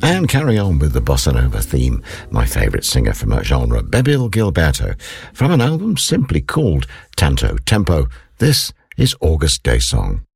And carry on with the bossa nova theme, my favourite singer from that genre, Bebel Gilberto, from an album simply called Tanto Tempo. This is August Day Song.